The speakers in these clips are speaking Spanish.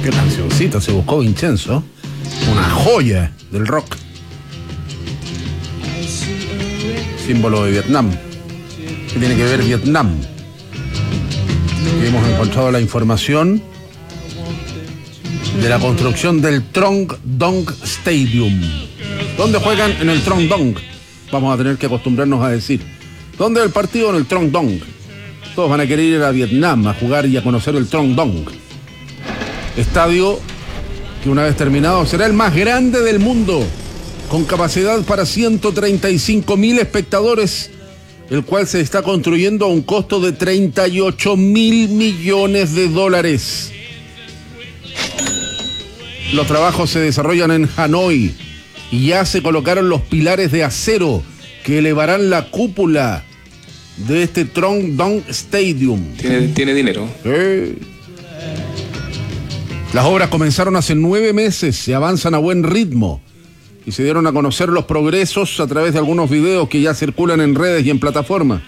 Qué cancioncita se buscó Vincenzo. Una joya del rock. Símbolo de Vietnam. ¿Qué tiene que ver Vietnam? Y hemos encontrado la información de la construcción del Trong Dong Stadium. ¿Dónde juegan? En el Trong Dong. Vamos a tener que acostumbrarnos a decir. ¿Dónde es el partido? En el Trong Dong. Todos van a querer ir a Vietnam a jugar y a conocer el Trong Dong. Estadio que una vez terminado será el más grande del mundo, con capacidad para 135.000 espectadores, el cual se está construyendo a un costo de $38.000 millones. Los trabajos se desarrollan en Hanoi y ya se colocaron los pilares de acero que elevarán la cúpula de este Trong Dong Stadium. Tiene dinero. Las obras comenzaron hace 9 meses y avanzan a buen ritmo. Y se dieron a conocer los progresos a través de algunos videos que ya circulan en redes y en plataformas.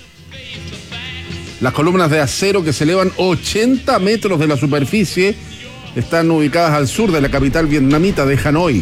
Las columnas de acero, que se elevan 80 metros de la superficie, están ubicadas al sur de la capital vietnamita de Hanoi.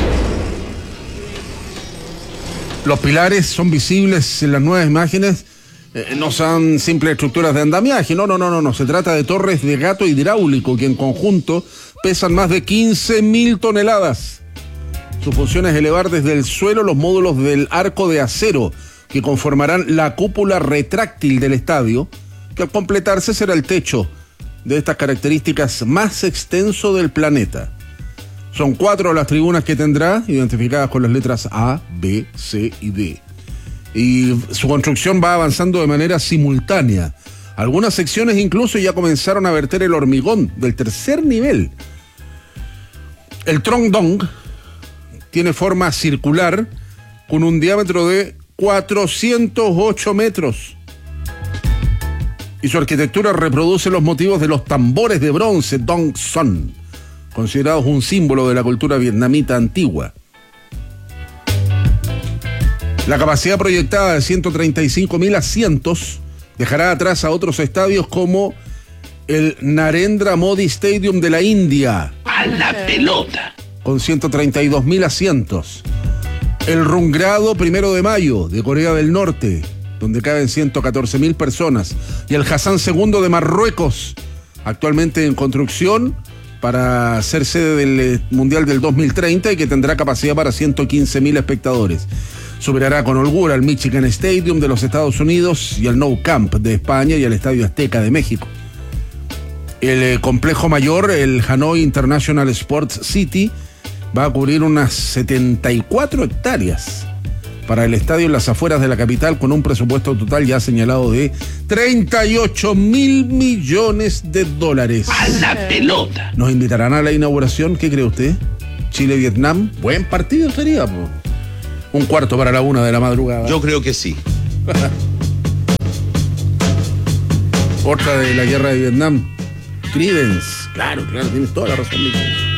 Los pilares son visibles en las nuevas imágenes. No son simples estructuras de andamiaje, no. Se trata de torres de gato hidráulico que en conjunto pesan más de 15.000 toneladas. Su función es elevar desde el suelo los módulos del arco de acero que conformarán la cúpula retráctil del estadio, que al completarse será el techo de estas características más extenso del planeta. Son 4 las tribunas que tendrá, identificadas con las letras A, B, C y D. Y su construcción va avanzando de manera simultánea. Algunas secciones incluso ya comenzaron a verter el hormigón del tercer nivel. El Trong Dong tiene forma circular con un diámetro de 408 metros. Y su arquitectura reproduce los motivos de los tambores de bronce Dong Son, considerados un símbolo de la cultura vietnamita antigua. La capacidad proyectada de 135.000 asientos dejará atrás a otros estadios como el Narendra Modi Stadium de la India. ¡A la pelota! Con 132.000 asientos. El Rungrado 1 de Mayo de Corea del Norte, donde caben 114.000 personas. Y el Hassan II de Marruecos, actualmente en construcción para ser sede del Mundial del 2030 y que tendrá capacidad para 115.000 espectadores. Superará con holgura al Michigan Stadium de los Estados Unidos y al Nou Camp de España y al Estadio Azteca de México. El complejo mayor, el Hanoi International Sports City, va a cubrir unas 74 hectáreas para el estadio en las afueras de la capital, con un presupuesto total ya señalado de $38.000 millones. ¡A la pelota! ¿Nos invitarán a la inauguración? ¿Qué cree usted? Chile-Vietnam, buen partido sería, po. 1:45 de la madrugada. Yo creo que sí. Otra de la guerra de Vietnam. Creedence. Claro, tienes toda la razón, mijo.